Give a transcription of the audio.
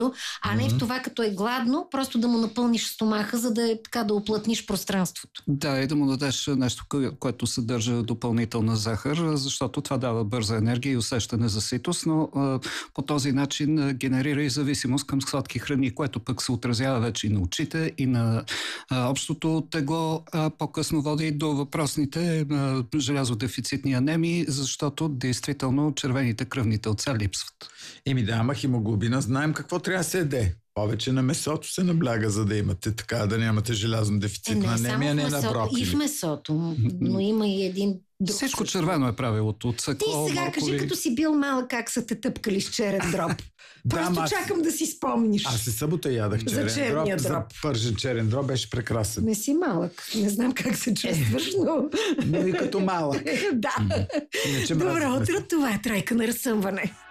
а не в това, като е гладно, просто да му напълниш стомаха, за да така да оплътниш пространството. Да, и да му дадеш нещо, което съдържа допълнителна захар, защото това дава бърза енергия и усещане за ситост, но по този начин генерира и зависимост към сладки храни, което пък се отразява вече и на очите, и на общото тегло, по-късно води до въпросните желязодефицитни анемии, защото действително червените кръвни телца липсват. Да, ама хемоглобина знаем какво трябва да се яде. Повече на месото се набляга, за да имате така, да нямате желязно дефицитна анемия, не на броколи. И в месото, но има и един друг. Всичко червено е правилото. Ти сега кажи, като си бил малък, как са те тъпкали с черен дроб. Просто чакам да си спомниш. Аз и събота ядах черен дроб. За пържен черен дроб беше прекрасен. Не си малък. Не знам как се чувстваш, но и като малък. Да. Добро утро, това е Тройка на разсъмване.